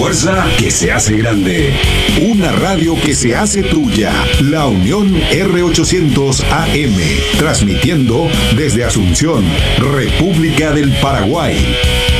fuerza que se hace grande. Una radio que se hace tuya. La Unión R800 AM. Transmitiendo desde Asunción, República del Paraguay.